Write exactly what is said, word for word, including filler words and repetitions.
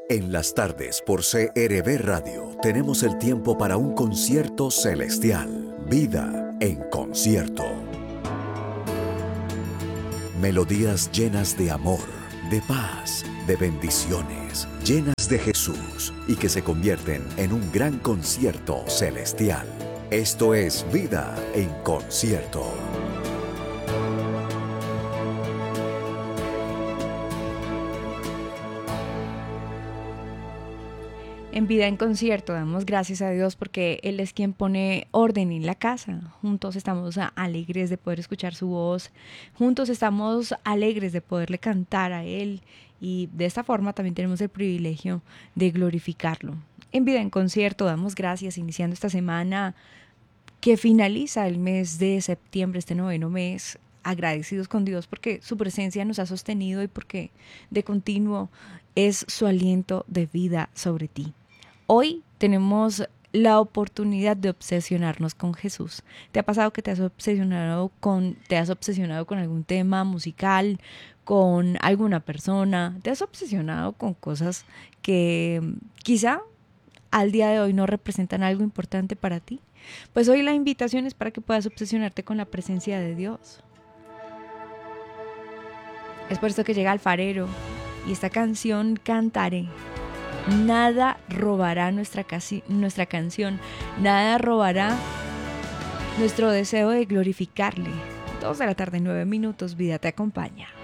En las tardes por C R V Radio tenemos el tiempo para un concierto celestial. Vida en concierto. Melodías llenas de amor, de paz, de bendiciones, llenas de Jesús y que se convierten en un gran concierto celestial. Esto es Vida en concierto. En Vida en Concierto damos gracias a Dios porque Él es quien pone orden en la casa. Juntos estamos alegres de poder escuchar su voz. Juntos estamos alegres de poderle cantar a Él. Y de esta forma también tenemos el privilegio de glorificarlo. En Vida en Concierto damos gracias iniciando esta semana que finaliza el mes de septiembre, este noveno mes. Agradecidos con Dios porque su presencia nos ha sostenido y porque de continuo es su aliento de vida sobre ti. Hoy tenemos la oportunidad de obsesionarnos con Jesús. ¿Te ha pasado que te has obsesionado con, te has obsesionado con algún tema musical, con alguna persona? ¿Te has obsesionado con cosas que quizá al día de hoy no representan algo importante para ti? Pues hoy la invitación es para que puedas obsesionarte con la presencia de Dios. Es por esto que llega Alfarero y esta canción Cantaré. Nada robará nuestra, casi, nuestra canción, nada robará nuestro deseo de glorificarle. Dos de la tarde, nueve minutos, Vida te acompaña.